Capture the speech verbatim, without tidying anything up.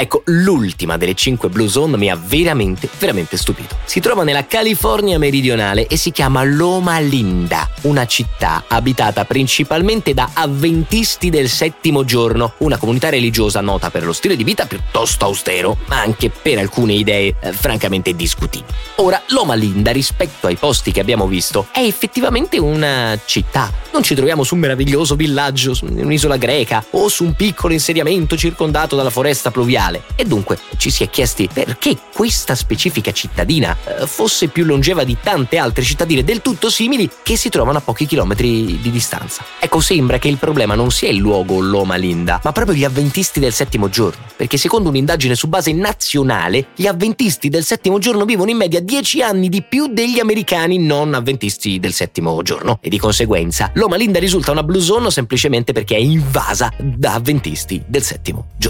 Ecco, l'ultima delle cinque Blue Zone mi ha veramente, veramente stupito. Si trova nella California meridionale e si chiama Loma Linda, una città abitata principalmente da avventisti del settimo giorno, una comunità religiosa nota per lo stile di vita piuttosto austero, ma anche per alcune idee eh, francamente discutibili. Ora, Loma Linda, rispetto ai posti che abbiamo visto, è effettivamente una città. Non ci troviamo su un meraviglioso villaggio, su un'isola greca o su un piccolo insediamento circondato dalla foresta pluviale. E dunque ci si è chiesti perché questa specifica cittadina eh, fosse più longeva di tante altre cittadine del tutto simili che si trovano a pochi chilometri di distanza. Ecco, sembra che il problema non sia il luogo Loma Linda, ma proprio gli avventisti del settimo giorno, perché secondo un'indagine su base nazionale, gli avventisti del settimo giorno vivono in media dieci anni di più degli americani non avventisti del settimo giorno, e di conseguenza Loma Linda risulta una Blue Zone semplicemente perché è invasa da avventisti del settimo giorno.